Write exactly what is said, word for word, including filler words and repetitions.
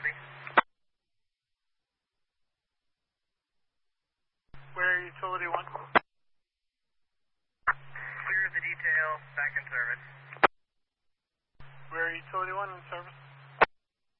utility. Where utility one? Clear the detail, back in service. Where utility one in service?